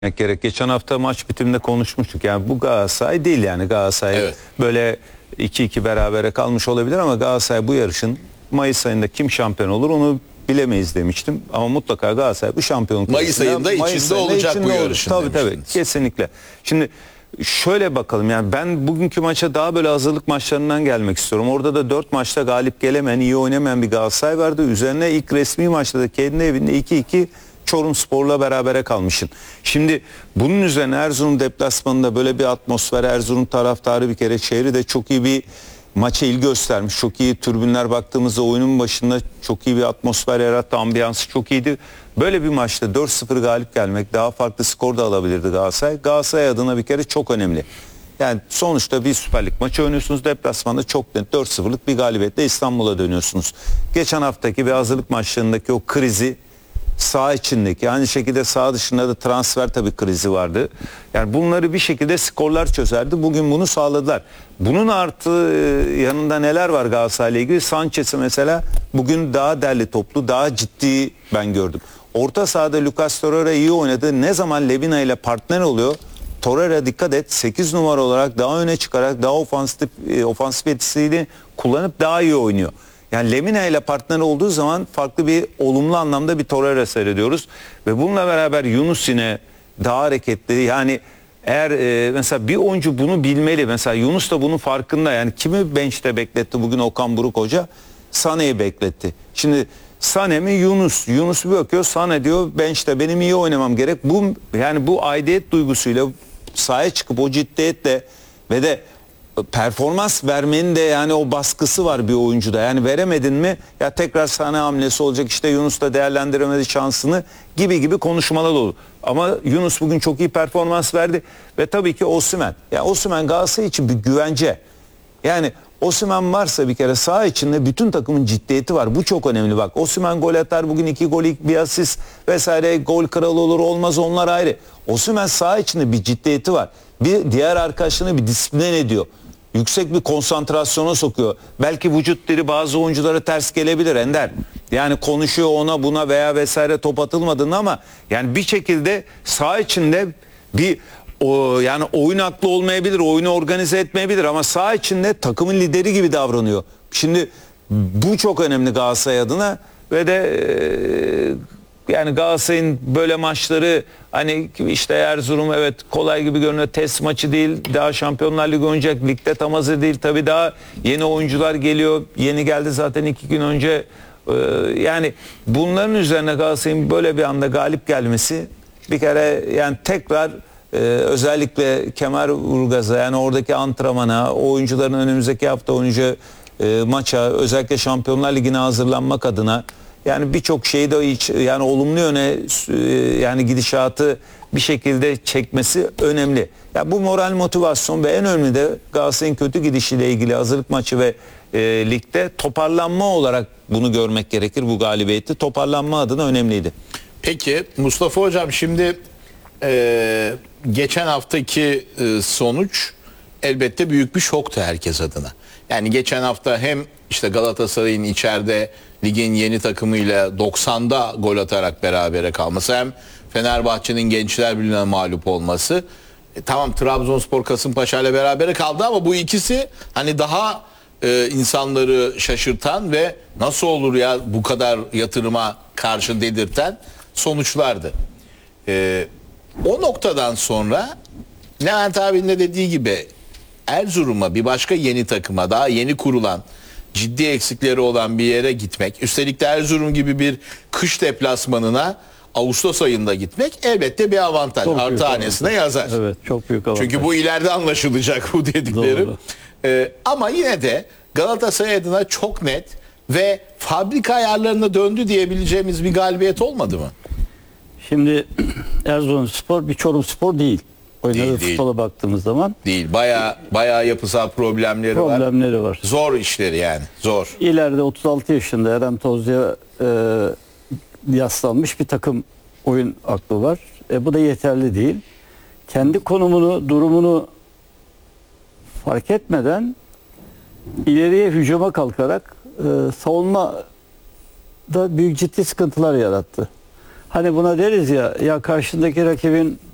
gerek. Geçen hafta maç bitiminde konuşmuştuk. Yani bu Galatasaray değil yani. Galatasaray evet, böyle 2-2 berabere kalmış olabilir ama Galatasaray bu yarışın Mayıs ayında kim şampiyon olur onu bilemeyiz demiştim. Ama mutlaka Galatasaray bu şampiyonluk Mayıs ayında içinde olacak bu yarışın. Tabii kesinlikle. Şimdi şöyle bakalım, yani ben bugünkü maça daha böyle hazırlık maçlarından gelmek istiyorum. Orada da 4 maçta galip gelemeyen, iyi oynamayan bir Galatasaray vardı. Üzerine ilk resmi maçta da kendi evinde 2-2 Çorumspor'la berabere kalmışsın. Şimdi bunun üzerine Erzurum deplasmanında böyle bir atmosfer, Erzurum taraftarı bir kere şehri de çok iyi bir maça ilgi göstermiş. Çok iyi tribünler, baktığımızda oyunun başında çok iyi bir atmosfer yarattı. Ambiyansı çok iyiydi. Böyle bir maçta 4-0 galip gelmek, daha farklı skor da alabilirdi Galatasaray. Galatasaray adına bir kere çok önemli. Yani sonuçta bir Süper Lig maçı oynuyorsunuz. Deplasmanda çok net 4-0'lık bir galibiyetle İstanbul'a dönüyorsunuz. Geçen haftaki bir hazırlık maçlarındaki o krizi, saha içindeki, aynı şekilde saha dışında da transfer tabii krizi vardı. Yani bunları bir şekilde skorlar çözerdi. Bugün bunu sağladılar. Bunun artı yanında neler var Galatasaray'la ilgili? Sanchez'i mesela bugün daha derli toplu, daha ciddi ben gördüm. Orta sahada Lucas Torreira iyi oynadı. Ne zaman Lemina ile partner oluyor, Torreira dikkat et 8 numara olarak daha öne çıkarak daha ofansif etkisini kullanıp daha iyi oynuyor. Yani Lemina ile partner olduğu zaman farklı bir olumlu anlamda bir Torreira seyrediyoruz. Ve bununla beraber Yunus yine daha hareketli. Yani eğer mesela bir oyuncu bunu bilmeli. Mesela Yunus da bunun farkında. Yani kimi bench'te bekletti bugün Okan Buruk Hoca? Sané'yi bekletti. Şimdi Sané mi Yunus? Yunus bir bakıyor, Sané diyor bench'te benim iyi oynamam gerek. Yani bu aidiyet duygusuyla sahaya çıkıp o ciddiyetle ve de performans vermenin de yani o baskısı var bir oyuncuda. Yani veremedin mi ya tekrar Sané hamlesi olacak, işte Yunus da değerlendiremedi şansını gibi konuşmalar olur. Ama Yunus bugün çok iyi performans verdi ve tabii ki Osimhen. Ya Osimhen Galatasaray için bir güvence. Yani Osimhen varsa bir kere saha içinde bütün takımın ciddiyeti var. Bu çok önemli bak. Osimhen gol atar bugün, 2 gol, bir asist vesaire, gol kralı olur olmaz, onlar ayrı. Osimhen saha içinde bir ciddiyeti var. Bir diğer arkadaşını bir disipline ediyor. Yüksek bir konsantrasyona sokuyor. Belki vücut dili bazı oyunculara ters gelebilir Ender. Yani konuşuyor ona buna veya vesaire top atılmadığında ama yani bir şekilde saha içinde bir yani oyun aklı olmayabilir, oyunu organize etmeyebilir ama saha içinde takımın lideri gibi davranıyor. Şimdi bu çok önemli Galatasaray adına ve de yani Galatasaray'ın böyle maçları, hani işte Erzurum evet kolay gibi görünüyor, test maçı değil, daha Şampiyonlar Ligi oynayacak, ligde tam hazır değil, tabii daha yeni oyuncular geliyor, yeni geldi zaten 2 gün önce. Yani bunların üzerine Galatasaray'ın böyle bir anda galip gelmesi bir kere yani tekrar özellikle Kemal Urgaz'a, yani oradaki antrenmana, o oyuncuların önümüzdeki hafta oynayacağı maça, özellikle Şampiyonlar Ligi'ne hazırlanmak adına yani birçok şeyi de yani olumlu yöne yani gidişatı bir şekilde çekmesi önemli. Ya bu moral, motivasyon ve en önemli de Galatasaray'ın kötü gidişiyle ilgili hazırlık maçı ve ligde toparlanma olarak bunu görmek gerekir. Bu galibiyeti toparlanma adına önemliydi. Peki Mustafa Hocam, şimdi geçen haftaki sonuç elbette büyük bir şoktu herkes adına. Yani geçen hafta hem işte Galatasaray'ın içeride ligin yeni takımıyla 90'da gol atarak berabere kalması, hem Fenerbahçe'nin Gençler Birliği'ne mağlup olması. Tamam, Trabzonspor Kasımpaşa ile berabere kaldı ama bu ikisi hani daha insanları şaşırtan ve nasıl olur ya bu kadar yatırıma karşı dedirten sonuçlardı. O noktadan sonra Levent abinin de dediği gibi Erzurum'a, bir başka yeni takıma, daha yeni kurulan, ciddi eksikleri olan bir yere gitmek, üstelik de Erzurum gibi bir kış deplasmanına Ağustos ayında gitmek elbette bir avantaj. Artı hanesine yazar. Evet, çok büyük avantaj. Çünkü bu ileride anlaşılacak bu dediklerim. Ama yine de Galatasaray adına çok net ve fabrika ayarlarına döndü diyebileceğimiz bir galibiyet olmadı mı? Şimdi Erzurumspor bir Çorumspor değil. Oynadığı futbola baktığımız zaman. Değil. Bayağı yapısal problemleri var. Zor işleri yani. Zor. İleride 36 yaşında Eren Tozcu'ya yaslanmış bir takım oyun aklı var. Bu da yeterli değil. Kendi konumunu, durumunu fark etmeden ileriye hücuma kalkarak savunma da büyük ciddi sıkıntılar yarattı. Hani buna deriz ya karşındaki rakibin